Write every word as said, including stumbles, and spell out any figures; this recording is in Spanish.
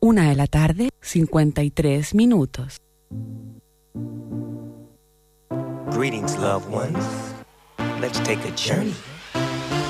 Una de la tarde, cincuenta y tres minutos. Greetings, loved ones. Let's take a journey